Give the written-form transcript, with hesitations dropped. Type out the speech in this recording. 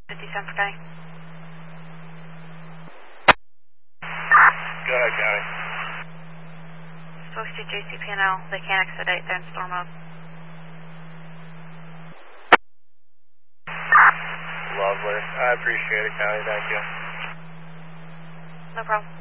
50 Central County. Go ahead, County. Supposed to JCP&L. They can't extradite. They're in storm mode. Lovely. I appreciate it, County. Thank you. No problem.